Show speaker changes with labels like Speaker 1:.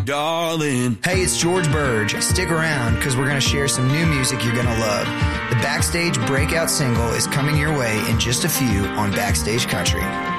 Speaker 1: darling.
Speaker 2: Hey, it's George Burge. Stick around because we're going to share some new music you're going to love. The Backstage breakout single is coming your way in just a few on Backstage Country.